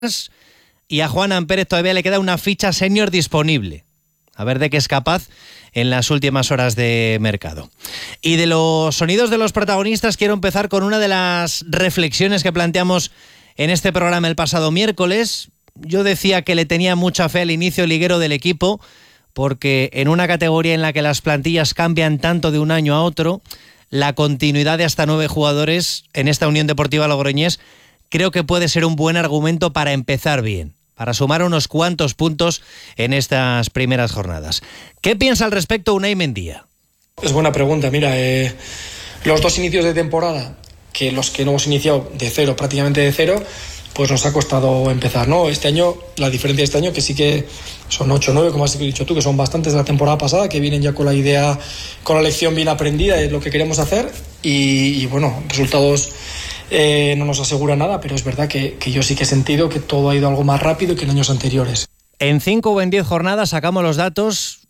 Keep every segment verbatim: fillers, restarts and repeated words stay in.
y a Juan Ampérez todavía le queda una ficha senior disponible. A ver de qué es capaz en las últimas horas de mercado. Y de los sonidos de los protagonistas quiero empezar con una de las reflexiones que planteamos en este programa el pasado miércoles. Yo decía que le tenía mucha fe al inicio liguero del equipo, porque en una categoría en la que las plantillas cambian tanto de un año a otro, la continuidad de hasta nueve jugadores en esta Unión Deportiva Logroñés creo que puede ser un buen argumento para empezar bien, para sumar unos cuantos puntos en estas primeras jornadas. ¿Qué piensa al respecto Unai Mendía? Es buena pregunta. Mira, eh, los dos inicios de temporada, que los que no hemos iniciado de cero, prácticamente de cero, pues nos ha costado empezar, ¿no? Este año, la diferencia de este año, que sí que son ocho o nueve, como has dicho tú, que son bastantes de la temporada pasada, que vienen ya con la idea, con la lección bien aprendida de lo que queremos hacer, y, y bueno, resultados eh, no nos asegura nada, pero es verdad que, que yo sí que he sentido que todo ha ido algo más rápido que en años anteriores. En cinco o en diez jornadas sacamos los datos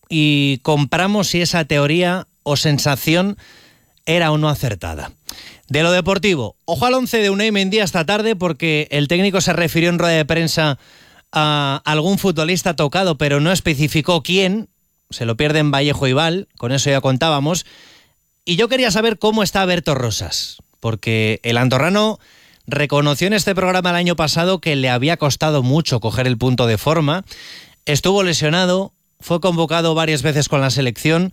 y compramos si esa teoría o sensación era o no acertada. De lo deportivo, ojo al once de Unai Mendía esta tarde, porque el técnico se refirió en rueda de prensa a algún futbolista tocado, pero no especificó quién. Se lo pierden Vallejo y Val, con eso ya contábamos. Y yo quería saber cómo está Berto Rosas, porque el andorrano reconoció en este programa el año pasado que le había costado mucho coger el punto de forma. Estuvo lesionado, fue convocado varias veces con la selección,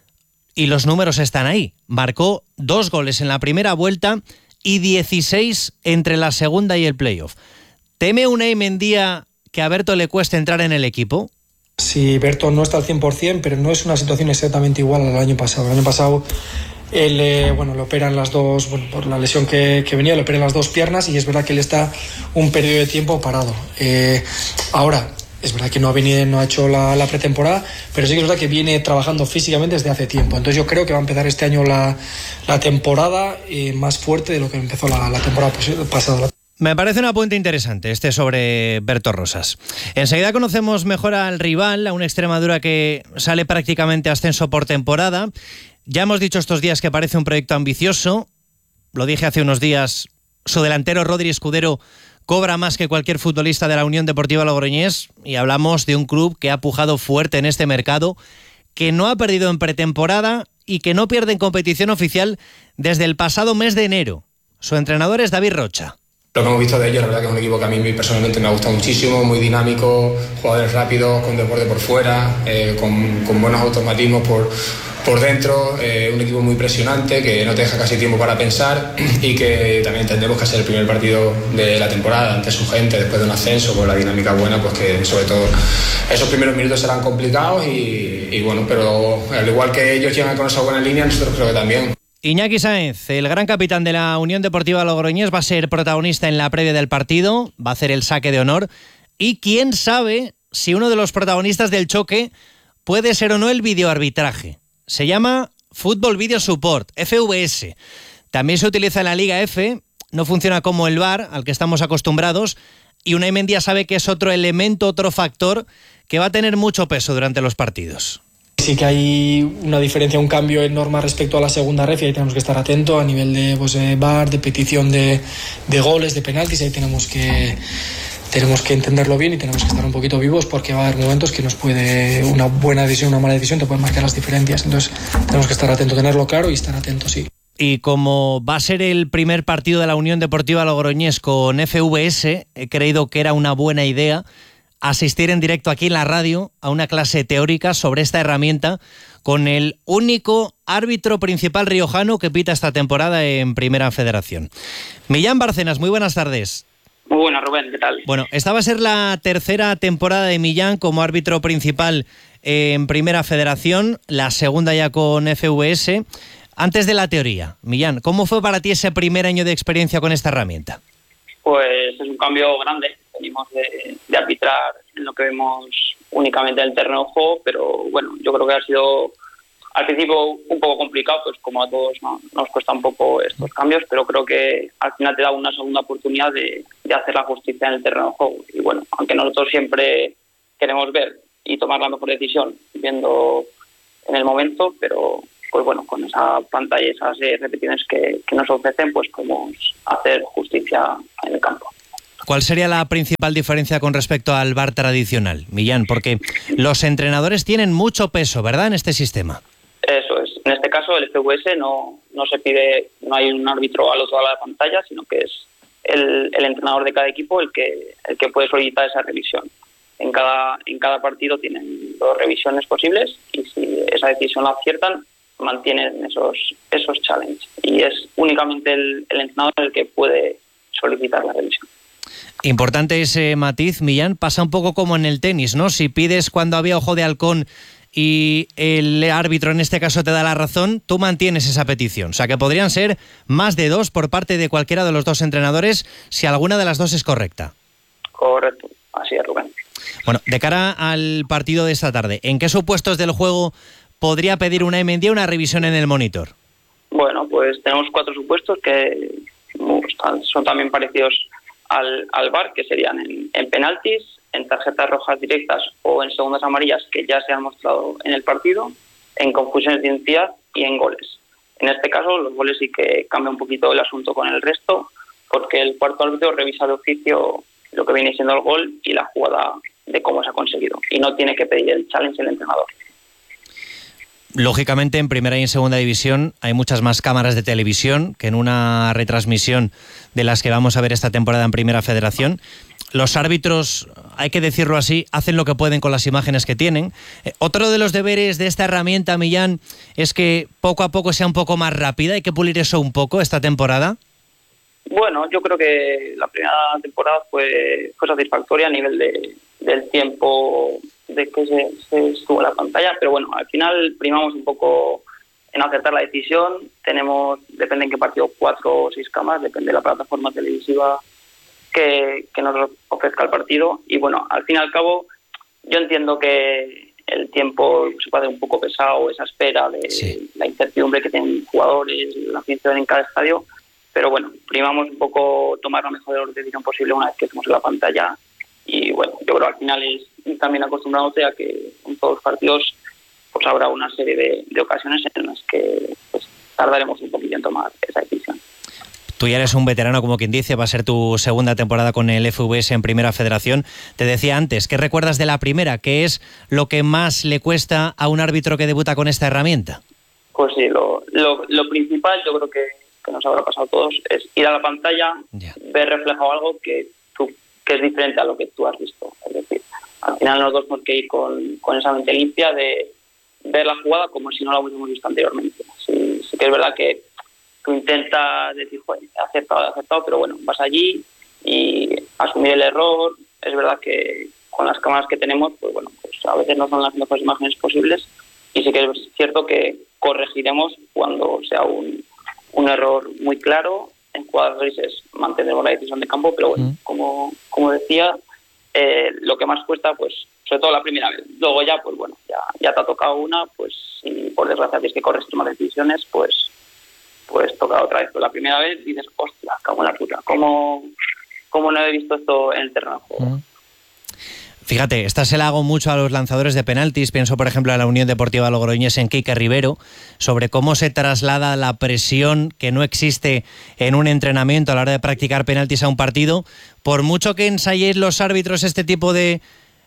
y los números están ahí. Marcó dos goles en la primera vuelta y dieciséis entre la segunda y el playoff. ¿Teme Unai Mendía que a Berto le cueste entrar en el equipo? Sí, Berto no está al cien por ciento, pero no es una situación exactamente igual al año pasado. El año pasado él, eh, bueno, le operan las dos, bueno, por la lesión que, que venía, le operan las dos piernas, y es verdad que él está un periodo de tiempo parado. Eh, ahora... Es verdad que no ha venido, no ha hecho la, la pretemporada, pero sí que es verdad que viene trabajando físicamente desde hace tiempo. Entonces yo creo que va a empezar este año la, la temporada eh, más fuerte de lo que empezó la, la temporada pasada. Me parece un apunte interesante este sobre Berto Rosas. Enseguida conocemos mejor al rival, a una Extremadura que sale prácticamente a ascenso por temporada. Ya hemos dicho estos días que parece un proyecto ambicioso. Lo dije hace unos días, su delantero Rodri Escudero cobra más que cualquier futbolista de la Unión Deportiva Logroñés, y hablamos de un club que ha pujado fuerte en este mercado, que no ha perdido en pretemporada y que no pierde en competición oficial desde el pasado mes de enero. Su entrenador es David Rocha. Lo que hemos visto de ellos, la verdad que es un equipo que a mí personalmente me ha gustado muchísimo, muy dinámico, jugadores rápidos, con desborde por fuera, eh, con, con buenos automatismos por, por dentro, eh, un equipo muy presionante que no te deja casi tiempo para pensar, y que también entendemos que es el primer partido de la temporada ante su gente después de un ascenso, con la dinámica buena, pues que sobre todo esos primeros minutos serán complicados y, y bueno, pero al igual que ellos llegan con esa buena línea, nosotros creo que también. Iñaki Sáenz, el gran capitán de la Unión Deportiva Logroñés, va a ser protagonista en la previa del partido, va a hacer el saque de honor, y quién sabe si uno de los protagonistas del choque puede ser o no el videoarbitraje. Se llama Football Video Support, F V S. También se utiliza en la Liga F, no funciona como el V A R al que estamos acostumbrados, y Unai Mendía sabe que es otro elemento, otro factor que va a tener mucho peso durante los partidos. Sí que hay una diferencia, un cambio en norma respecto a la segunda ref, y ahí tenemos que estar atentos a nivel de pues, V A R, de petición de, de goles, de penaltis. Ahí tenemos que, tenemos que entenderlo bien y tenemos que estar un poquito vivos, porque va a haber momentos que nos puede, una buena decisión, una mala decisión te pueden marcar las diferencias. Entonces tenemos que estar atentos, tenerlo claro y estar atentos, sí. Y como va a ser el primer partido de la Unión Deportiva Logroñés con F V S, he creído que era una buena idea asistir en directo aquí en la radio a una clase teórica sobre esta herramienta con el único árbitro principal riojano que pita esta temporada en Primera Federación. Millán Bárcenas, muy buenas tardes. Muy buenas, Rubén, ¿qué tal? Bueno, esta va a ser la tercera temporada de Millán como árbitro principal en Primera Federación, la segunda ya con F V S. Antes de la teoría, Millán, ¿cómo fue para ti ese primer año de experiencia con esta herramienta? Pues es un cambio grande. Venimos de, de arbitrar en lo que vemos únicamente en el terreno de juego, pero bueno, yo creo que ha sido al principio un poco complicado, pues como a todos, ¿no? Nos cuesta un poco estos cambios, pero creo que al final te da una segunda oportunidad de, de hacer la justicia en el terreno de juego. Y bueno, aunque nosotros siempre queremos ver y tomar la mejor decisión viendo en el momento, pero pues bueno, con esa pantalla y esas repeticiones que, que nos ofrecen, pues podemos hacer justicia en el campo. ¿Cuál sería la principal diferencia con respecto al V A R tradicional, Millán? Porque los entrenadores tienen mucho peso, ¿verdad?, en este sistema. Eso es. En este caso, el F V S no, no se pide, no hay un árbitro al otro lado de la pantalla, sino que es el, el entrenador de cada equipo el que, el que puede solicitar esa revisión. En cada, en cada partido tienen dos revisiones posibles y si esa decisión la aciertan, mantienen esos, esos challenges. Y es únicamente el, el entrenador el que puede solicitar la revisión. Importante ese matiz, Millán. Pasa un poco como en el tenis, ¿no? Si pides cuando había ojo de halcón y el árbitro en este caso te da la razón, tú mantienes esa petición. O sea que podrían ser más de dos por parte de cualquiera de los dos entrenadores si alguna de las dos es correcta. Correcto, así es, Rubén. Bueno, de cara al partido de esta tarde, ¿en qué supuestos del juego podría pedir una M D una revisión en el monitor? Bueno, pues tenemos cuatro supuestos que son también parecidos al, al V A R, que serían en, en penaltis, en tarjetas rojas directas o en segundas amarillas que ya se han mostrado en el partido, en confusiones de identidad y en goles. En este caso, los goles sí que cambia un poquito el asunto con el resto, porque el cuarto árbitro revisa de oficio lo que viene siendo el gol y la jugada de cómo se ha conseguido, y no tiene que pedir el challenge el entrenador. Lógicamente, en primera y en segunda división hay muchas más cámaras de televisión que en una retransmisión de las que vamos a ver esta temporada en Primera Federación. Los árbitros, hay que decirlo así, hacen lo que pueden con las imágenes que tienen. Eh, otro de los deberes de esta herramienta, Millán, es que poco a poco sea un poco más rápida. Hay que pulir eso un poco esta temporada. Bueno, yo creo que la primera temporada fue, fue satisfactoria a nivel de, del tiempo de que se, se estuvo en la pantalla, pero bueno, al final primamos un poco en acertar la decisión. Tenemos, depende en qué partido, cuatro o seis cámaras, depende de la plataforma televisiva que, que nos ofrezca el partido. Y bueno, al fin y al cabo, yo entiendo que el tiempo se puede hacer un poco pesado, esa espera de sí. la incertidumbre que tienen jugadores, la afición en cada estadio, pero bueno, primamos un poco tomar la mejor decisión posible una vez que estemos en la pantalla. Y bueno, yo creo que al final es también acostumbrándote a que en todos los partidos pues habrá una serie de, de ocasiones en las que pues, tardaremos un poquito en tomar esa decisión. Tú ya eres un veterano, como quien dice, va a ser tu segunda temporada con el F V S en Primera Federación. Te decía antes, ¿qué recuerdas de la primera? ¿Qué es lo que más le cuesta a un árbitro que debuta con esta herramienta? Pues sí, lo, lo, lo principal, yo creo que, que nos habrá pasado a todos, es ir a la pantalla, yeah. ver reflejado algo que tú que es diferente a lo que tú has visto. Es decir, al final nosotros tenemos que ir con, con esa mente limpia de ver la jugada como si no la hubiésemos visto anteriormente. Sí, sí que es verdad que tú intentas decir, joder, he acertado, he acertado, pero bueno, vas allí y asumir el error. Es verdad que con las cámaras que tenemos, pues bueno, pues a veces no son las mejores imágenes posibles y sí que es cierto que corregiremos cuando sea un, un error muy claro. En jugadas grises mantendremos la decisión de campo, pero bueno, como, como decía, eh, lo que más cuesta, pues sobre todo la primera vez. Luego ya, pues bueno, ya, ya te ha tocado una, pues si por desgracia tienes que corregir más decisiones, pues pues toca otra vez. Pero la primera vez dices, hostia, cago en la puta, ¿cómo, cómo no he visto esto en el terreno de juego? Uh-huh. Fíjate, esta se la hago mucho a los lanzadores de penaltis. Pienso, por ejemplo, a la Unión Deportiva Logroñés en Quique Rivero, sobre cómo se traslada la presión que no existe en un entrenamiento a la hora de practicar penaltis a un partido. Por mucho que ensayéis los árbitros este tipo de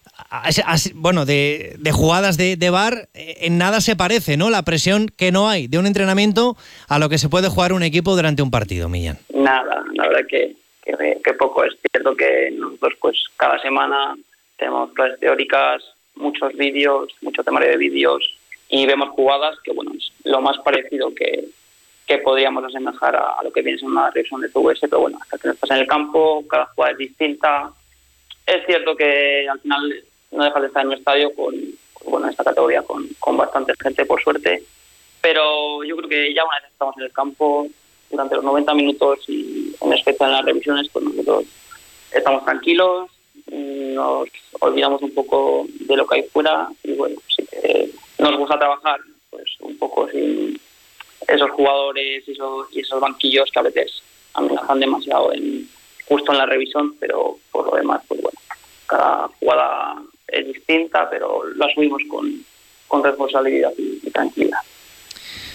bueno de, de jugadas de, de V A R, en nada se parece, ¿no? La presión que no hay de un entrenamiento a lo que se puede jugar un equipo durante un partido, Millán. Nada, la verdad que, que, que poco. Es cierto que nosotros pues cada semana tenemos clases teóricas, muchos vídeos, mucho temario de vídeos y vemos jugadas que, bueno, es lo más parecido que, que podríamos asemejar a, a lo que viene siendo una revisión de F V S, pero bueno, hasta que no estás en el campo, cada jugada es distinta. Es cierto que al final no dejas de estar en un estadio con, bueno, en esta categoría con, con bastante gente, por suerte, pero yo creo que ya una vez que estamos en el campo, durante los noventa minutos y en especial en las revisiones, pues nosotros estamos tranquilos, nos olvidamos un poco de lo que hay fuera y bueno, sí que nos gusta trabajar pues un poco sin esos jugadores y esos, y esos banquillos que a veces amenazan demasiado en, justo en la revisión, pero por lo demás, pues bueno, cada jugada es distinta, pero lo asumimos con, con responsabilidad y, y tranquilidad.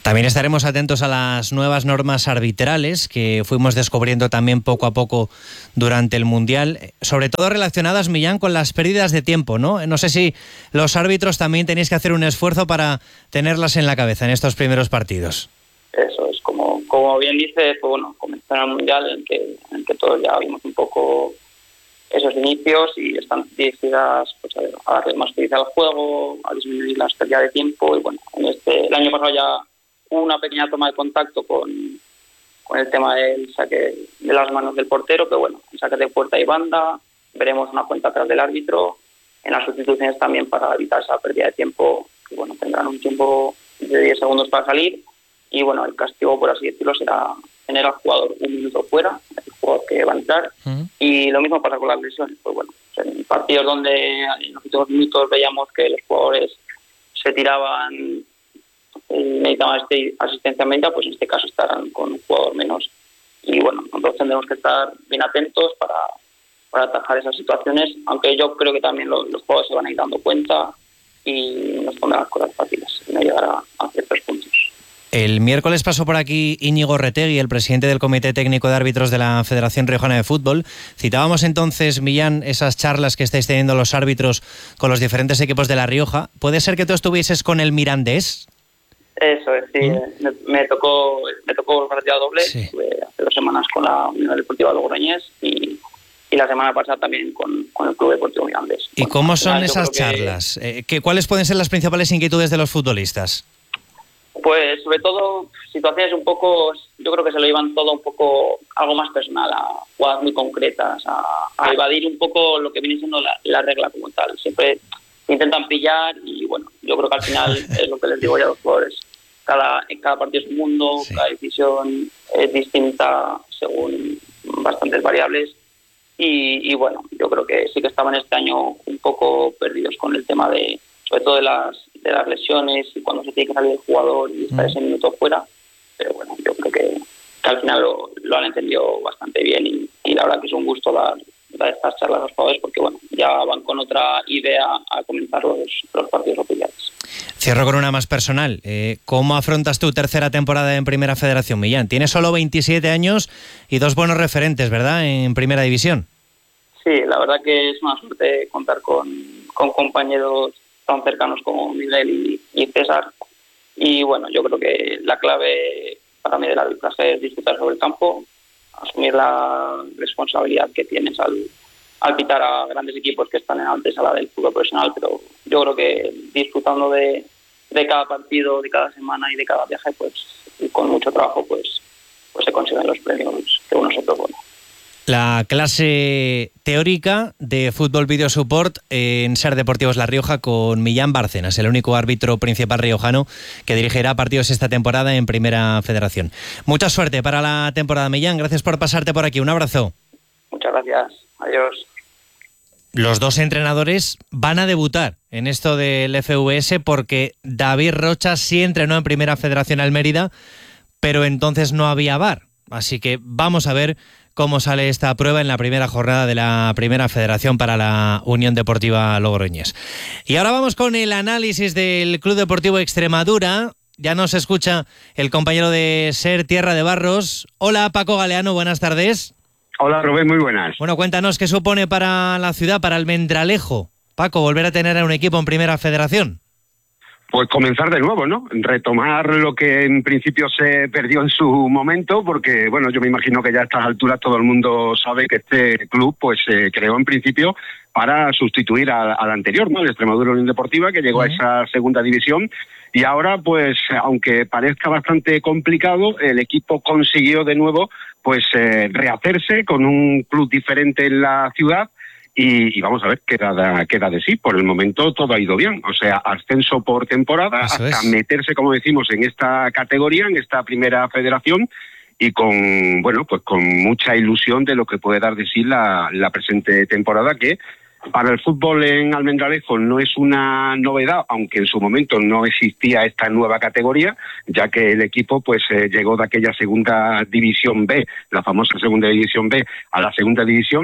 También estaremos atentos a las nuevas normas arbitrales que fuimos descubriendo también poco a poco durante el Mundial, sobre todo relacionadas, Millán, con las pérdidas de tiempo, ¿no? No sé si los árbitros también tenéis que hacer un esfuerzo para tenerlas en la cabeza en estos primeros partidos. Eso es, como, como bien dices, pues bueno, comenzó el Mundial en que, en que todos ya vimos un poco esos inicios y están dirigidas pues, a darle más felicidad al juego, a disminuir las pérdidas de tiempo y bueno, en este, el año pasado ya hubo una pequeña toma de contacto con, con el tema del saque de las manos del portero, pero bueno, el saque de puerta y banda, veremos una cuenta atrás del árbitro, en las sustituciones también para evitar esa pérdida de tiempo, que bueno, tendrán un tiempo de diez segundos para salir y bueno, el castigo, por así decirlo, será tener al jugador un minuto fuera, el jugador que va a entrar, uh-huh. Y lo mismo pasa con las lesiones, pues bueno, en partidos donde en los últimos minutos veíamos que los jugadores se tiraban y necesitaban asistencia médica, pues en este caso estarán con un jugador menos y bueno, nosotros tendremos que estar bien atentos para, para atajar esas situaciones, aunque yo creo que también los, los jugadores se van a ir dando cuenta y nos pondrán las cosas fáciles y no llegar a, a ciertos puntos. El miércoles pasó por aquí Íñigo Retegui, el presidente del Comité Técnico de Árbitros de la Federación Riojana de Fútbol. Citábamos entonces, Millán, esas charlas que estáis teniendo los árbitros con los diferentes equipos de La Rioja. ¿Puede ser que tú estuvieses con el Mirandés? Eso es, sí. ¿Mm? Me, me tocó me tocó partida doble. Sí. Estuve hace dos semanas con la Unión Deportiva Logroñés y, y la semana pasada también con, con el Club Deportivo Mirandés. ¿Y bueno, cómo son esas charlas? Que... Eh, ¿Cuáles pueden ser las principales inquietudes de los futbolistas? Pues sobre todo situaciones un poco, yo creo que se lo llevan todo un poco algo más personal, a jugadas muy concretas, a, a evadir un poco lo que viene siendo la, la regla como tal. Siempre intentan pillar y bueno, yo creo que al final es lo que les digo ya a los jugadores. Cada, cada partido es un mundo, sí. Cada decisión es distinta según bastantes variables y, y bueno, yo creo que sí que estaban este año un poco perdidos con el tema de, sobre todo de las de las lesiones y cuando se tiene que salir el jugador y estar ese minuto fuera, pero bueno, yo creo que, que al final lo, lo han entendido bastante bien y, y la verdad que es un gusto dar, dar estas charlas a los jugadores porque bueno, ya van con otra idea a comenzar los, los partidos oficiales. Cierro con una más personal. Eh, ¿Cómo afrontas tu tercera temporada en Primera Federación, Millán? Tienes solo veintisiete años y dos buenos referentes, ¿verdad?, en Primera División. Sí, la verdad que es una suerte contar con, con compañeros tan cercanos como Miguel y, y César y bueno, yo creo que la clave para mí del arbitraje es disfrutar sobre el campo, asumir la responsabilidad que tienes al, al pitar a grandes equipos que están en la antesala del fútbol profesional, pero yo creo que disfrutando de, de cada partido, de cada semana y de cada viaje, pues y con mucho trabajo pues, pues se consiguen los premios que uno se propone. La clase teórica de Fútbol Video Support en Ser Deportivos La Rioja con Millán Bárcenas, el único árbitro principal riojano que dirigirá partidos esta temporada en Primera Federación. Mucha suerte para la temporada, Millán. Gracias por pasarte por aquí. Un abrazo. Muchas gracias. Adiós. Los dos entrenadores van a debutar en esto del F V S porque David Rocha sí entrenó en Primera Federación Almérida, pero entonces no había V A R. Así que vamos a ver cómo sale esta prueba en la primera jornada de la Primera Federación para la Unión Deportiva Logroñés. Y ahora vamos con el análisis del Club Deportivo Extremadura. Ya nos escucha el compañero de Ser Tierra de Barros. Hola, Paco Galeano, buenas tardes. Hola, Rubén, muy buenas. Bueno, cuéntanos qué supone para la ciudad, para Almendralejo, Paco, volver a tener a un equipo en Primera Federación. Pues comenzar de nuevo, ¿no? Retomar lo que en principio se perdió en su momento, porque, bueno, yo me imagino que ya a estas alturas todo el mundo sabe que este club pues se creó en principio para sustituir a- al anterior, ¿no? El Extremadura Unión Deportiva, que llegó uh-huh. a esa segunda división, y ahora, pues, aunque parezca bastante complicado, el equipo consiguió de nuevo, pues, eh, rehacerse con un club diferente en la ciudad. Y, y vamos a ver qué da, qué da de sí. Por el momento todo ha ido bien. O sea, ascenso por temporada, Eso hasta es. meterse, como decimos, en esta categoría, en esta Primera Federación, y con, bueno, pues con mucha ilusión de lo que puede dar de sí la, la presente temporada, que para el fútbol en Almendralejo no es una novedad, aunque en su momento no existía esta nueva categoría, ya que el equipo pues eh, llegó de aquella segunda división B, la famosa segunda división B, a la segunda división,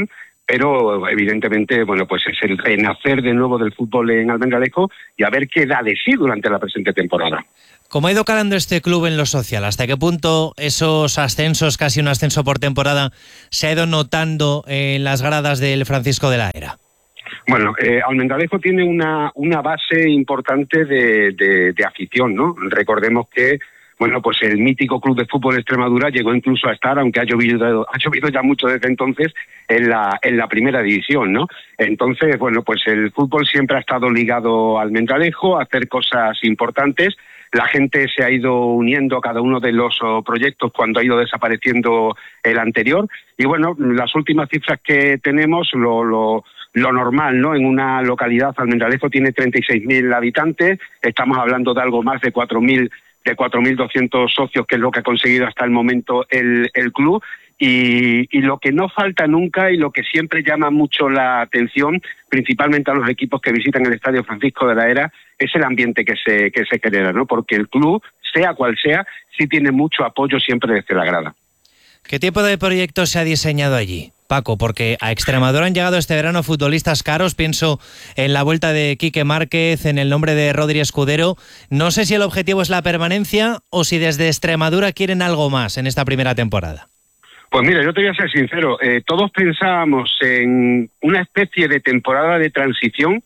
pero evidentemente, bueno, pues es el renacer de nuevo del fútbol en Almendralejo y a ver qué da de sí durante la presente temporada. ¿Cómo ha ido calando este club en lo social? ¿Hasta qué punto esos ascensos, casi un ascenso por temporada, se ha ido notando en las gradas del Francisco de la Era? Bueno, eh, Almendralejo tiene una, una base importante de, de, de afición, ¿no? Recordemos que, bueno, pues el mítico Club de Fútbol Extremadura llegó incluso a estar, aunque ha llovido, ha llovido ya mucho desde entonces, en la, en la primera división, ¿no? Entonces, bueno, pues el fútbol siempre ha estado ligado al Almendralejo a hacer cosas importantes. La gente se ha ido uniendo a cada uno de los oh, proyectos cuando ha ido desapareciendo el anterior. Y bueno, las últimas cifras que tenemos, lo, lo, lo normal, ¿no? En una localidad, Almendralejo tiene treinta y seis mil habitantes, estamos hablando de algo más de cuatro mil de cuatro mil doscientos socios, que es lo que ha conseguido hasta el momento el, el club. Y, y lo que no falta nunca y lo que siempre llama mucho la atención, principalmente a los equipos que visitan el Estadio Francisco de la Era, es el ambiente que se que se genera, ¿no? Porque el club, sea cual sea, sí tiene mucho apoyo siempre desde la grada. ¿Qué tipo de proyecto se ha diseñado allí, Paco? Porque a Extremadura han llegado este verano futbolistas caros, pienso en la vuelta de Quique Márquez, en el nombre de Rodri Escudero. No sé si el objetivo es la permanencia o si desde Extremadura quieren algo más en esta primera temporada. Pues mira, yo te voy a ser sincero, eh, todos pensábamos en una especie de temporada de transición.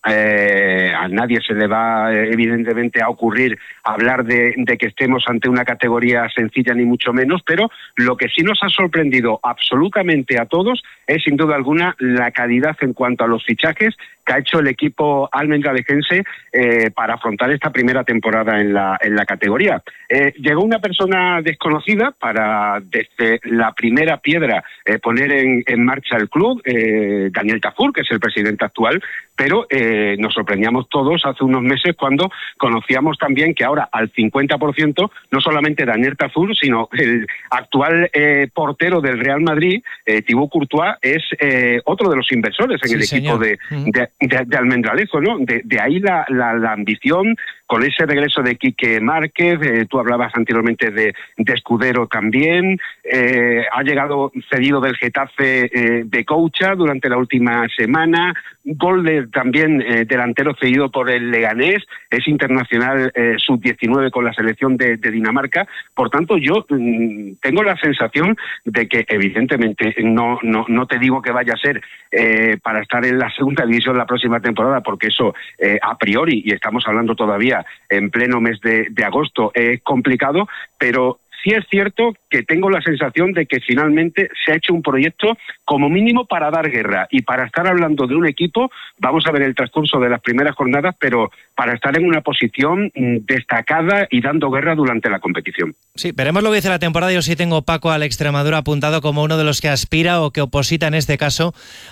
Eh, a nadie se le va eh, evidentemente a ocurrir hablar de, de que estemos ante una categoría sencilla ni mucho menos, pero lo que sí nos ha sorprendido absolutamente a todos es sin duda alguna la calidad en cuanto a los fichajes que ha hecho el equipo almendralejense eh, para afrontar esta primera temporada en la, en la categoría. Eh, llegó una persona desconocida para desde la primera piedra eh, poner en, en marcha el club, eh, Daniel Tafur, que es el presidente actual, pero eh, nos sorprendíamos todos hace unos meses cuando conocíamos también que ahora al cincuenta por ciento, no solamente Daniel Tafur, sino el actual eh, portero del Real Madrid, eh, Thibaut Courtois, es eh, otro de los inversores en sí, el equipo de, de, de, de Almendralejo, ¿no? De, de ahí la, la, la ambición, con ese regreso de Quique Márquez, eh, tú hablabas anteriormente de, de Escudero también, eh, ha llegado cedido del Getafe eh, de Coucha durante la última semana, gol de, también eh, delantero cedido por el Leganés, es internacional eh, sub diecinueve con la selección de, de Dinamarca. Por tanto, yo mmm, tengo la sensación de que evidentemente no, no, no te digo que vaya a ser eh, para estar en la segunda división la próxima temporada, porque eso eh, a priori, y estamos hablando todavía en pleno mes de, de agosto, es complicado, pero sí es cierto que tengo la sensación de que finalmente se ha hecho un proyecto como mínimo para dar guerra y para estar hablando de un equipo. Vamos a ver el transcurso de las primeras jornadas, pero para estar en una posición destacada y dando guerra durante la competición. Sí, veremos lo que dice la temporada. Yo sí tengo Paco al Extremadura apuntado como uno de los que aspira o que oposita en este caso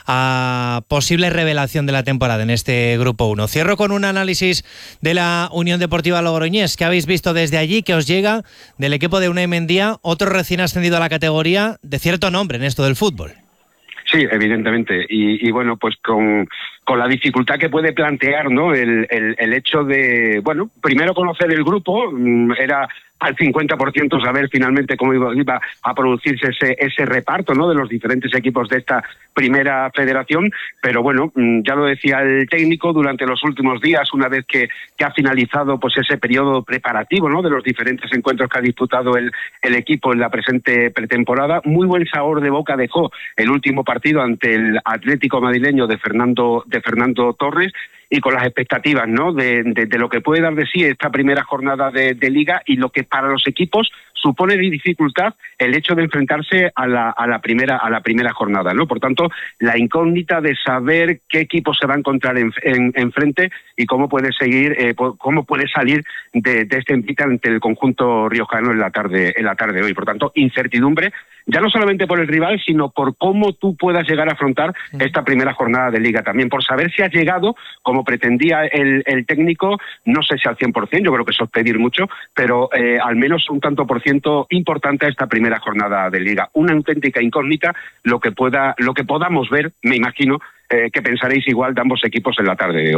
a posible revelación de la temporada en este grupo uno. Cierro con un análisis de la Unión Deportiva Logroñés. ¿Qué habéis visto desde allí? ¿Qué os llega del equipo de Unai Mendía, otro recién ascendido a la categoría de cierto nombre en esto del fútbol? Sí, evidentemente. Y, y bueno, pues con, con la dificultad que puede plantear, ¿no? El, el, el hecho de, bueno, primero conocer el grupo, era al cincuenta por ciento saber finalmente cómo iba, iba a producirse ese, ese reparto, ¿no? De los diferentes equipos de esta primera federación, pero bueno, ya lo decía el técnico durante los últimos días, una vez que, que ha finalizado pues ese periodo preparativo, ¿no? De los diferentes encuentros que ha disputado el, el equipo en la presente pretemporada, muy buen sabor de boca dejó el último partido ante el Atlético madrileño de Fernando, de Fernando Torres, y con las expectativas, ¿no? De, de, de lo que puede dar de sí esta primera jornada de, de Liga y lo que para los equipos supone de dificultad el hecho de enfrentarse a la, a la primera a la primera jornada, ¿no? Por tanto, la incógnita de saber qué equipo se va a encontrar en, en, enfrente y cómo puede seguir, eh, cómo puede salir de, de este empate ante el conjunto riojano en la tarde en la tarde de hoy. Por tanto, incertidumbre, ya no solamente por el rival, sino por cómo tú puedas llegar a afrontar esta primera jornada de Liga, también por saber si has llegado, como pretendía el, el técnico, no sé si al cien por ciento, yo creo que eso es pedir mucho, pero eh, al menos un tanto por ciento importante a esta primera jornada de Liga. Una auténtica incógnita, lo que pueda, lo que podamos ver, me imagino, eh, que pensaréis igual de ambos equipos en la tarde de hoy.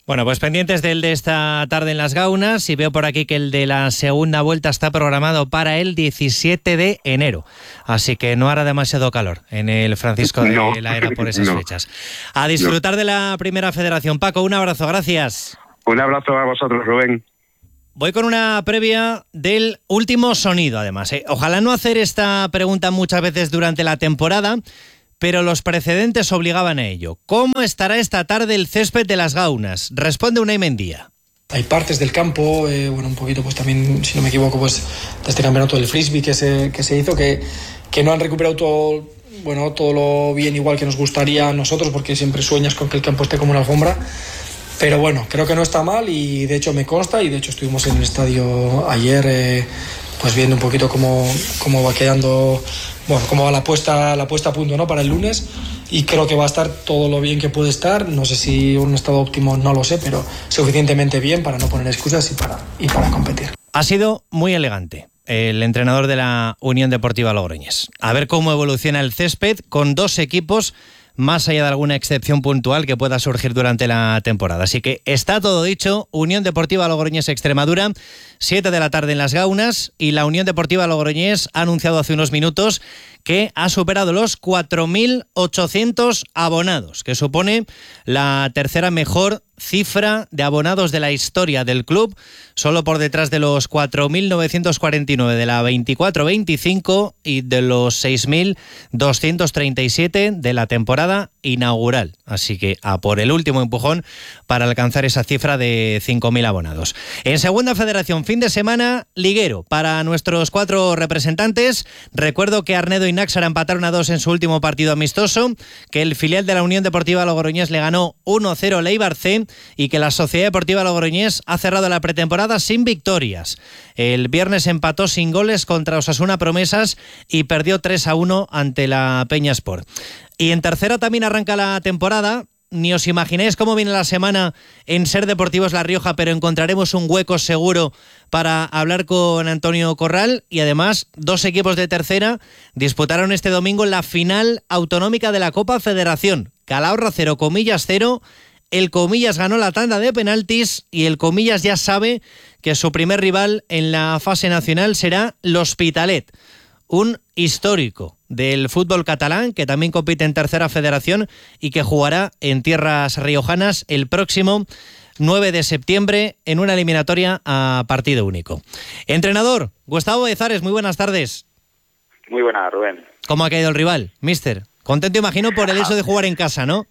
Bueno, pues pendientes del de esta tarde en Las Gaunas, y veo por aquí que el de la segunda vuelta está programado para el diecisiete de enero, así que no hará demasiado calor en el Francisco de no, la Era por esas no. fechas. A disfrutar no. de la Primera Federación. Paco, un abrazo, gracias. Un abrazo a vosotros, Rubén. Voy con una previa del último sonido, además. ¿eh? Ojalá no hacer esta pregunta muchas veces durante la temporada, pero los precedentes obligaban a ello. ¿Cómo estará esta tarde el césped de Las Gaunas? Responde Unai Mendía. Hay partes del campo, eh, bueno, un poquito pues también, si no me equivoco, pues de este campeonato del frisbee que se, que se hizo, que, que no han recuperado todo, bueno, todo lo bien igual que nos gustaría a nosotros, porque siempre sueñas con que el campo esté como una alfombra. Pero bueno, creo que no está mal y de hecho me consta, y de hecho estuvimos en el estadio ayer eh, pues viendo un poquito cómo, cómo va quedando, bueno, cómo va la puesta, la puesta a punto, ¿no?, para el lunes, y creo que va a estar todo lo bien que puede estar. No sé si un estado óptimo, no lo sé, pero suficientemente bien para no poner excusas y para, y para competir. Ha sido muy elegante el entrenador de la Unión Deportiva Logroñés. A ver cómo evoluciona el césped con dos equipos, más allá de alguna excepción puntual que pueda surgir durante la temporada. Así que está todo dicho. Unión Deportiva Logroñés Extremadura, siete de la tarde en Las Gaunas, y la Unión Deportiva Logroñés ha anunciado hace unos minutos que ha superado los cuatro mil ochocientos abonados, que supone la tercera mejor cifra de abonados de la historia del club, solo por detrás de los cuatro mil novecientos cuarenta y nueve de la veinticuatro veinticinco y de los seis mil doscientos treinta y siete de la temporada inaugural. Así que a por el último empujón para alcanzar esa cifra de cinco mil abonados. En Segunda Federación, fin de semana liguero para nuestros cuatro representantes. Recuerdo que Arnedo y Náxara empataron a dos en su último partido amistoso, que el filial de la Unión Deportiva Logroñés le ganó uno cero al Eibar C, y que la Sociedad Deportiva Logroñés ha cerrado la pretemporada sin victorias. El viernes empató sin goles contra Osasuna Promesas y perdió tres a uno ante la Peña Sport. Y en tercera también arranca la temporada. Ni os imagináis cómo viene la semana en Ser Deportivos La Rioja, pero encontraremos un hueco seguro para hablar con Antonio Corral. Y además, dos equipos de tercera disputaron este domingo la final autonómica de la Copa Federación. Calahorra cero, Comillas cero. El Comillas ganó la tanda de penaltis y el Comillas ya sabe que su primer rival en la fase nacional será l'Hospitalet, un histórico del fútbol catalán que también compite en tercera federación y que jugará en tierras riojanas el próximo nueve de septiembre en una eliminatoria a partido único. Entrenador, Gustavo Bezares, muy buenas tardes. Muy buenas, Rubén. ¿Cómo ha caído el rival, mister? Contento, imagino, por el hecho de jugar en casa, ¿no?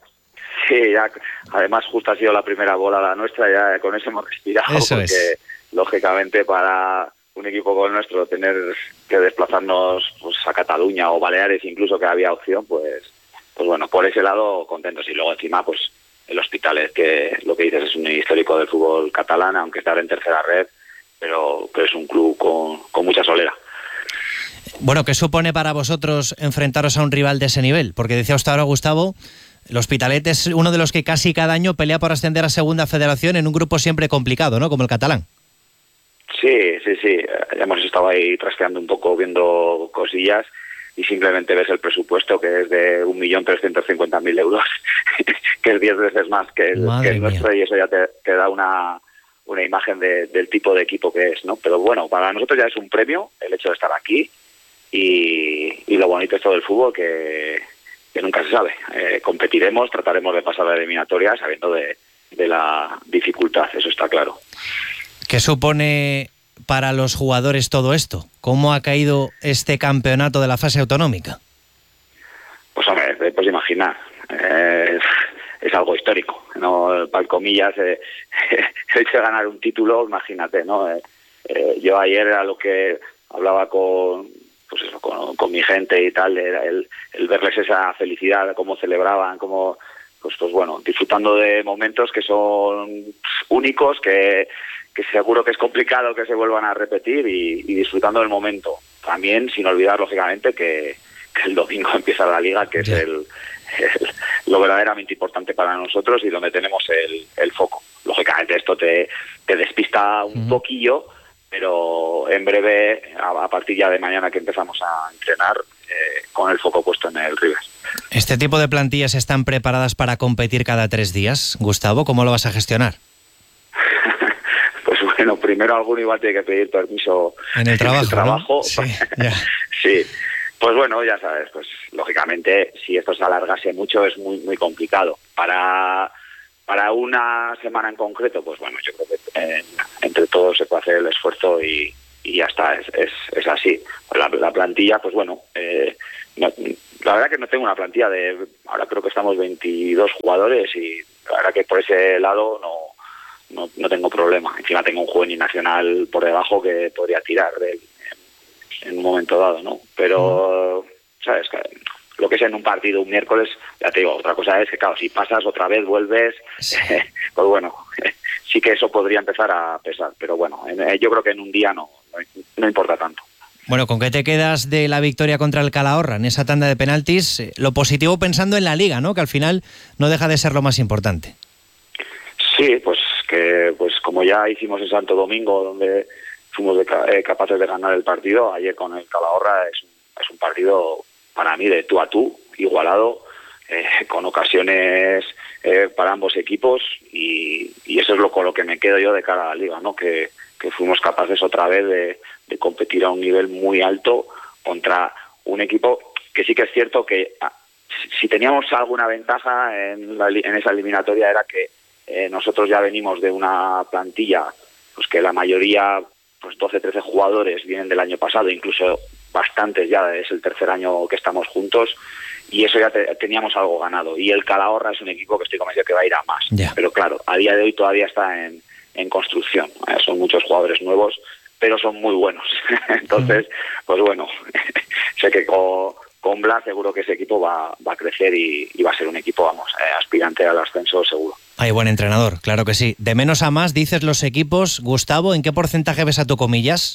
Sí, ya, además justo ha sido la primera bola la nuestra, ya con eso hemos respirado. Eso porque es. Lógicamente para un equipo como el nuestro tener que desplazarnos pues, a Cataluña o Baleares incluso, que había opción, pues pues bueno, por ese lado contentos. Y luego encima pues el Hospitalet, que lo que dices es un histórico del fútbol catalán, aunque está en tercera red, pero, pero es un club con, con mucha solera. Bueno, ¿qué supone para vosotros enfrentaros a un rival de ese nivel? Porque decía usted ahora, Gustavo, el Hospitalet es uno de los que casi cada año pelea por ascender a Segunda Federación en un grupo siempre complicado, ¿no?, como el catalán. Sí, sí, sí. Ya hemos estado ahí trasqueando un poco, viendo cosillas, y simplemente ves el presupuesto, que es de un millón trescientos cincuenta mil euros, que es diez veces más que el, que el nuestro, y eso ya te, te da una, una imagen de, del tipo de equipo que es, ¿no? Pero bueno, para nosotros ya es un premio el hecho de estar aquí, y, y lo bonito es todo el fútbol, que, que nunca se sabe. Eh, competiremos, trataremos de pasar la eliminatoria sabiendo de, de la dificultad, eso está claro. ¿Qué supone para los jugadores todo esto? ¿Cómo ha caído este campeonato de la fase autonómica? Pues hombre, te puedes imaginar. Eh, es algo histórico, ¿no? Para Comillas, eh, el hecho de ganar un título, imagínate, ¿no? Eh, eh, yo ayer a lo que hablaba con, pues eso, con, con mi gente y tal, era el, el verles esa felicidad, cómo celebraban, cómo, pues, pues bueno, disfrutando de momentos que son únicos, que que seguro que es complicado que se vuelvan a repetir, y, y disfrutando del momento. También sin olvidar, lógicamente, que, que el domingo empieza la Liga, que es el, el, lo verdaderamente importante para nosotros y donde tenemos el, el foco. Lógicamente esto te, te despista un uh-huh. poquillo, pero en breve, a, a partir ya de mañana que empezamos a entrenar, eh, con el foco puesto en el Rivers. ¿Este tipo de plantillas están preparadas para competir cada tres días? Gustavo, ¿cómo lo vas a gestionar? Pues bueno, primero alguno igual tiene que pedir permiso en el trabajo. En el trabajo. ¿No? Sí, ya. Sí. Pues bueno, ya sabes, pues lógicamente si esto se alargase mucho es muy muy complicado. Para para una semana en concreto, pues bueno, yo creo que eh, entre todos se puede hacer el esfuerzo y, y ya está, es, es, es así. La, la plantilla, pues bueno, eh, no, la verdad que no tengo una plantilla de, ahora creo que estamos veintidós jugadores y la verdad que por ese lado no, no, no tengo problema. Encima tengo un juvenil nacional por debajo que podría tirar de él en un momento dado, ¿no? Pero, ¿sabes? Lo que es en un partido un miércoles, ya te digo, otra cosa es que, claro, si pasas otra vez, vuelves, sí. eh, pues bueno, eh, sí que eso podría empezar a pesar, pero bueno, eh, yo creo que en un día no, no, no importa tanto. Bueno, ¿con qué te quedas de la victoria contra el Calahorra en esa tanda de penaltis? Eh, lo positivo pensando en la Liga, ¿no? Que al final no deja de ser lo más importante. Sí, pues que pues como ya hicimos en Santo Domingo, donde fuimos de, eh, capaces de ganar el partido, ayer con el Calahorra es, es un partido para mí de tú a tú, igualado, eh, con ocasiones eh, para ambos equipos y, y eso es lo con lo que me quedo yo de cara a la Liga, ¿no? Que, que fuimos capaces otra vez de, de competir a un nivel muy alto contra un equipo que sí que es cierto que si teníamos alguna ventaja en, la, en esa eliminatoria era que eh, nosotros ya venimos de una plantilla pues que la mayoría, pues doce, trece jugadores vienen del año pasado, incluso bastantes ya, es el tercer año que estamos juntos y eso ya te, teníamos algo ganado. Y el Calahorra es un equipo que estoy convencido que va a ir a más. Yeah. Pero claro, a día de hoy todavía está en, en construcción. Eh, son muchos jugadores nuevos, pero son muy buenos. Entonces, mm. pues bueno, sé que con, con Blas seguro que ese equipo va, va a crecer y, y va a ser un equipo, vamos, eh, aspirante al ascenso seguro. Hay buen entrenador, claro que sí. De menos a más, dices los equipos. Gustavo, ¿en qué porcentaje ves a tu Comillas?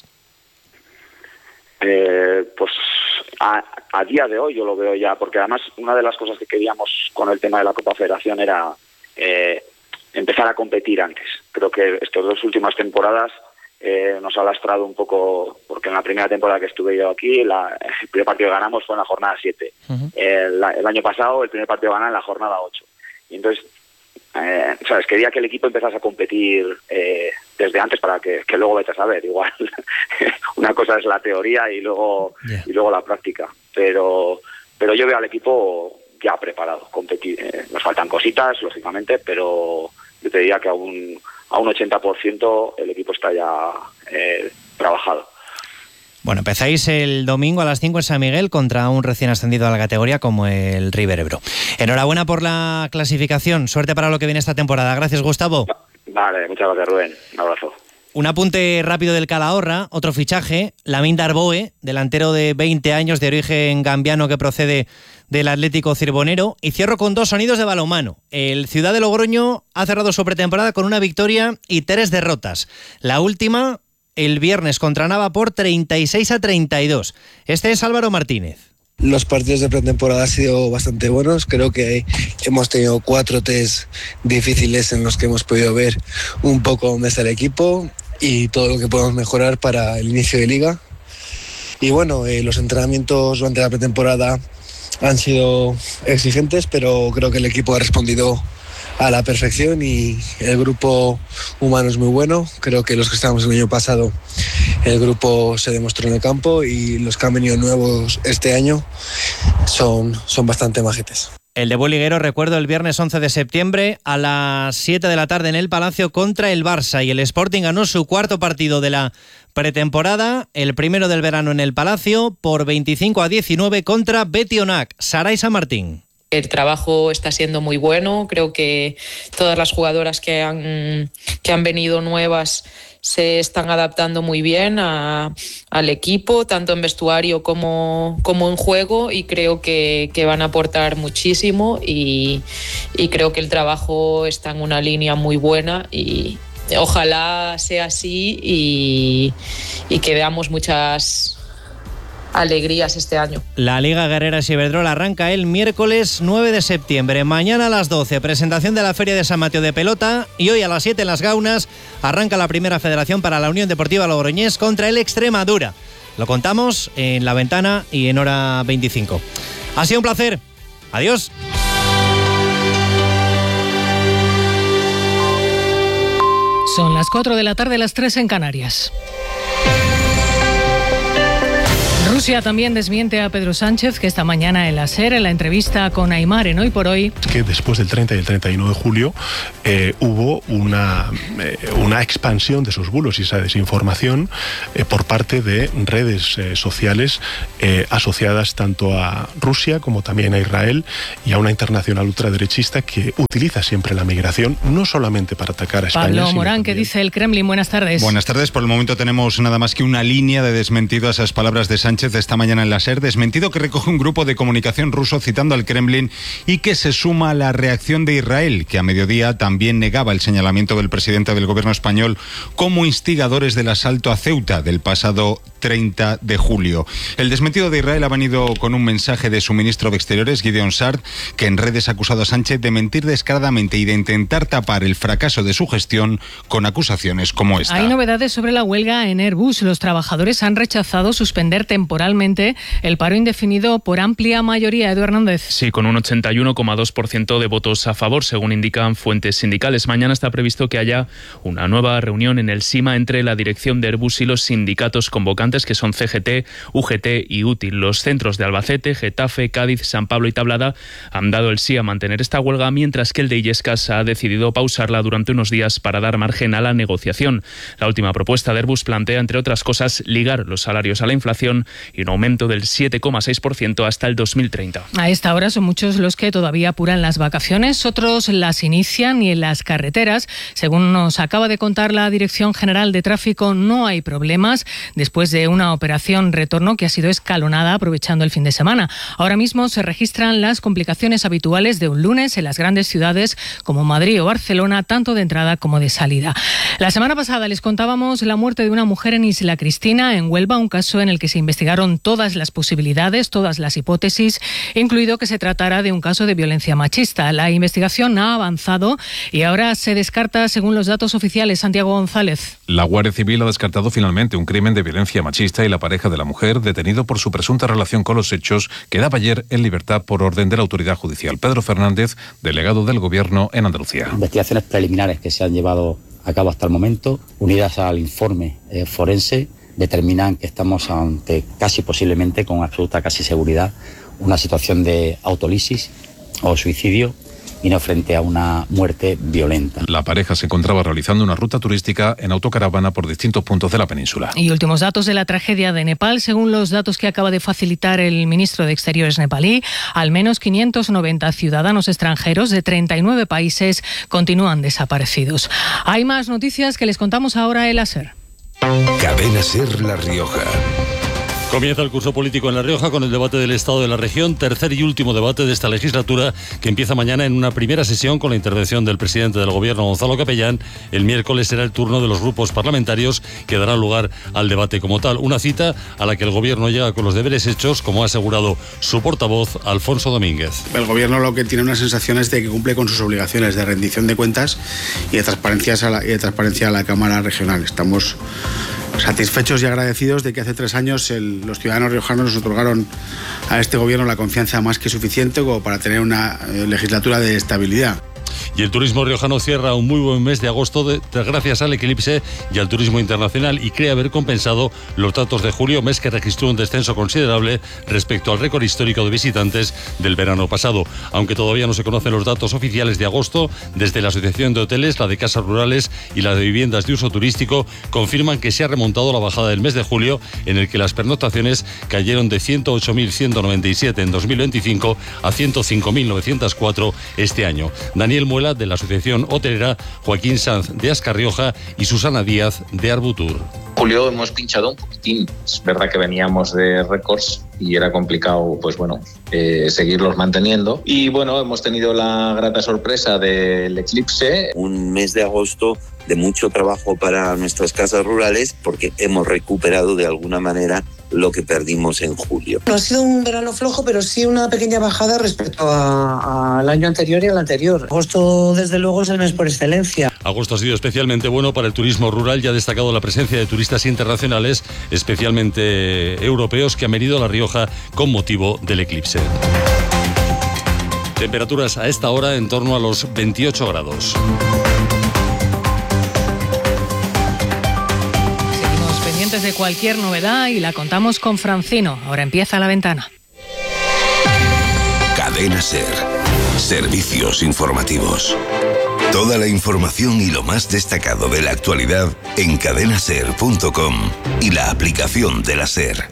Eh, pues a, a día de hoy yo lo veo ya, porque además una de las cosas que queríamos con el tema de la Copa Federación era eh, empezar a competir antes. Creo que estas dos últimas temporadas eh, nos ha lastrado un poco, porque en la primera temporada que estuve yo aquí, la, el primer partido que ganamos fue en la jornada siete. Uh-huh. El, el año pasado el primer partido ganamos en la jornada ocho. Y entonces, eh, ¿sabes? Quería que el equipo empezase a competir eh, desde antes para que, que luego vete a saber. Igual una cosa es la teoría y luego yeah. y luego la práctica. Pero pero yo veo al equipo ya preparado, competir. Eh, nos faltan cositas, lógicamente, pero yo te diría que a un, a un ochenta por ciento el equipo está ya eh, trabajado. Bueno, empezáis el domingo a las cinco en San Miguel contra un recién ascendido a la categoría como el River Ebro. Enhorabuena por la clasificación. Suerte para lo que viene esta temporada. Gracias, Gustavo. Vale, muchas gracias, Rubén. Un abrazo. Un apunte rápido del Calahorra, otro fichaje, Lamin Darboe, delantero de veinte años de origen gambiano que procede del Atlético Cirbonero. Y cierro con dos sonidos de balonmano. El Ciudad de Logroño ha cerrado su pretemporada con una victoria y tres derrotas. La última el viernes contra Nava por treinta y seis a treinta y dos. Este es Álvaro Martínez. Los partidos de pretemporada han sido bastante buenos. Creo que hemos tenido cuatro test difíciles en los que hemos podido ver un poco dónde está el equipo y todo lo que podemos mejorar para el inicio de liga. Y bueno, eh, los entrenamientos durante la pretemporada han sido exigentes, pero creo que el equipo ha respondido a la perfección y el grupo humano es muy bueno. Creo que los que estábamos el año pasado, el grupo se demostró en el campo y los que han venido nuevos este año son, son bastante majetes. El debut liguero, recuerdo, el viernes once de septiembre a las siete de la tarde en el Palacio contra el Barça y el Sporting ganó su cuarto partido de la pretemporada, el primero del verano en el Palacio por veinticinco a diecinueve contra Betionac. Saray San Martín. El trabajo está siendo muy bueno, creo que todas las jugadoras que han, que han venido nuevas se están adaptando muy bien a, al equipo, tanto en vestuario como, como en juego, y creo que, que van a aportar muchísimo y, y creo que el trabajo está en una línea muy buena y ojalá sea así y, y que veamos muchas alegrías este año. La Liga Guerreras Iberdrola arranca el miércoles nueve de septiembre. Mañana a las doce, presentación de la Feria de San Mateo de Pelota, y hoy a las siete en Las Gaunas arranca la primera federación para la Unión Deportiva Logroñés contra el Extremadura. Lo contamos en La Ventana y en Hora veinticinco. Ha sido un placer. Adiós. Son las cuatro de la tarde, las tres en Canarias. Rusia también desmiente a Pedro Sánchez, que esta mañana en la SER, en la entrevista con Aymar en Hoy por Hoy, que después del treinta y el treinta y uno de julio eh, hubo una, eh, una expansión de esos bulos y esa desinformación eh, por parte de redes eh, sociales eh, asociadas tanto a Rusia como también a Israel y a una internacional ultraderechista que utiliza siempre la migración no solamente para atacar a España. Pablo Morán, ¿qué dice el Kremlin? Buenas tardes. Buenas tardes. Por el momento tenemos nada más que una línea de desmentido a esas palabras de Sánchez de esta mañana en la SER, desmentido que recoge un grupo de comunicación ruso citando al Kremlin y que se suma a la reacción de Israel, que a mediodía también negaba el señalamiento del presidente del gobierno español como instigadores del asalto a Ceuta del pasado treinta de julio. El desmentido de Israel ha venido con un mensaje de su ministro de Exteriores, Gideon Sa'ar, que en redes ha acusado a Sánchez de mentir descaradamente y de intentar tapar el fracaso de su gestión con acusaciones como esta. Hay novedades sobre la huelga en Airbus. Los trabajadores han rechazado suspender temporalmente el paro indefinido por amplia mayoría. Edu Hernández. Sí, con un ochenta y uno coma dos por ciento de votos a favor, según indican fuentes sindicales. Mañana está previsto que haya una nueva reunión en el SIMA entre la dirección de Airbus y los sindicatos convocantes, que son C G T, U G T y Útil. Los centros de Albacete, Getafe, Cádiz, San Pablo y Tablada han dado el sí a mantener esta huelga, mientras que el de Illescas ha decidido pausarla durante unos días para dar margen a la negociación. La última propuesta de Airbus plantea, entre otras cosas, ligar los salarios a la inflación y un aumento del siete coma seis por ciento hasta el dos mil treinta. A esta hora son muchos los que todavía apuran las vacaciones, otros las inician y en las carreteras, según nos acaba de contar la Dirección General de Tráfico, no hay problemas después de una operación retorno que ha sido escalonada aprovechando el fin de semana. Ahora mismo se registran las complicaciones habituales de un lunes en las grandes ciudades como Madrid o Barcelona, tanto de entrada como de salida. La semana pasada les contábamos la muerte de una mujer en Isla Cristina, en Huelva, un caso en el que se investigaron todas las posibilidades, todas las hipótesis, incluido que se tratara de un caso de violencia machista. La investigación ha avanzado y ahora se descarta, según los datos oficiales. Santiago González. La Guardia Civil ha descartado finalmente un crimen de violencia machista y la pareja de la mujer, detenido por su presunta relación con los hechos, quedaba ayer en libertad por orden de la autoridad judicial. Pedro Fernández, delegado del Gobierno en Andalucía. Investigaciones preliminares que se han llevado a cabo hasta el momento, unidas al informe eh, forense, determinan que estamos ante casi posiblemente, con absoluta casi seguridad, una situación de autolisis o suicidio y no frente a una muerte violenta. La pareja se encontraba realizando una ruta turística en autocaravana por distintos puntos de la península. Y últimos datos de la tragedia de Nepal. Según los datos que acaba de facilitar el ministro de Exteriores nepalí, al menos quinientos noventa ciudadanos extranjeros de treinta y nueve países continúan desaparecidos. Hay más noticias que les contamos ahora en la SER. Cadena SER La Rioja. Comienza el curso político en La Rioja con el debate del Estado de la región, tercer y último debate de esta legislatura, que empieza mañana en una primera sesión con la intervención del presidente del Gobierno, Gonzalo Capellán. El miércoles será el turno de los grupos parlamentarios que darán lugar al debate como tal. Una cita a la que el Gobierno llega con los deberes hechos, como ha asegurado su portavoz, Alfonso Domínguez. El Gobierno lo que tiene una sensación es de que cumple con sus obligaciones de rendición de cuentas y de transparencia a la, y de transparencia a la Cámara Regional. Estamos satisfechos y agradecidos de que hace tres años el, los ciudadanos riojanos nos otorgaron a este gobierno la confianza más que suficiente como para tener una eh, legislatura de estabilidad. Y el turismo riojano cierra un muy buen mes de agosto de, de, gracias al eclipse y al turismo internacional, y cree haber compensado los datos de julio, mes que registró un descenso considerable respecto al récord histórico de visitantes del verano pasado. Aunque todavía no se conocen los datos oficiales de agosto, desde la Asociación de Hoteles, la de Casas Rurales y la de Viviendas de Uso Turístico confirman que se ha remontado la bajada del mes de julio, en el que las pernoctaciones cayeron de ciento ocho mil ciento noventa y siete en dos mil veinticinco a ciento cinco mil novecientos cuatro este año. Daniel Muela, de la Asociación Hotelera, Joaquín Sanz, de Ascar Rioja, y Susana Díaz, de Arbutur. Julio hemos pinchado un poquitín. Es verdad que veníamos de récords y era complicado, pues bueno, eh, seguirlos manteniendo. Y bueno, hemos tenido la grata sorpresa del eclipse. Un mes de agosto de mucho trabajo para nuestras casas rurales, porque hemos recuperado de alguna manera lo que perdimos en julio. No ha sido un verano flojo, pero sí una pequeña bajada respecto al año anterior y al anterior. Agosto, desde luego, es el mes por excelencia. Agosto ha sido especialmente bueno para el turismo rural y ha destacado la presencia de turistas internacionales, especialmente europeos, que han venido a La Rioja con motivo del eclipse. Temperaturas a esta hora en torno a los veintiocho grados. Seguimos pendientes de cualquier novedad y la contamos con Francino. Ahora empieza La Ventana. Cadena SER. Servicios informativos. Toda la información y lo más destacado de la actualidad en cadena ser punto com y la aplicación de la SER.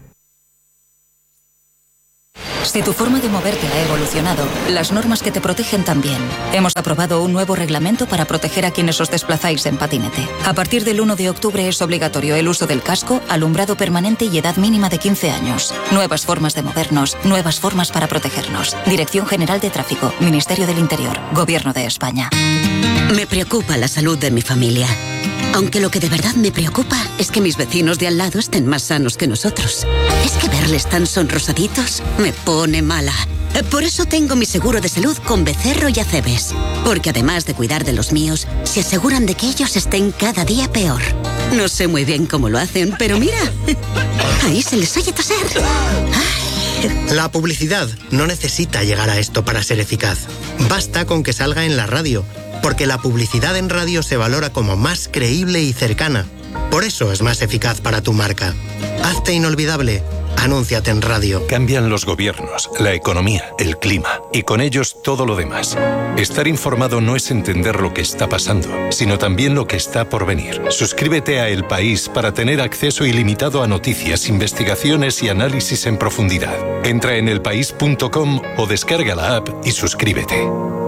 Si tu forma de moverte ha evolucionado, las normas que te protegen también. Hemos aprobado un nuevo reglamento para proteger a quienes os desplazáis en patinete. A partir del uno de octubre es obligatorio el uso del casco, alumbrado permanente y edad mínima de quince años. Nuevas formas de movernos, nuevas formas para protegernos. Dirección General de Tráfico, Ministerio del Interior, Gobierno de España. Me preocupa la salud de mi familia. Aunque lo que de verdad me preocupa es que mis vecinos de al lado estén más sanos que nosotros. Es que verles tan sonrosaditos me pone mala. Por eso tengo mi seguro de salud con Becerro y Acebes. Porque además de cuidar de los míos, se aseguran de que ellos estén cada día peor. No sé muy bien cómo lo hacen, pero mira, ahí se les oye toser. La publicidad no necesita llegar a esto para ser eficaz. Basta con que salga en la radio. Porque la publicidad en radio se valora como más creíble y cercana. Por eso es más eficaz para tu marca. Hazte inolvidable. Anúnciate en radio. Cambian los gobiernos, la economía, el clima y con ellos todo lo demás. Estar informado no es entender lo que está pasando, sino también lo que está por venir. Suscríbete a El País para tener acceso ilimitado a noticias, investigaciones y análisis en profundidad. Entra en elpaís punto com o descarga la app y suscríbete.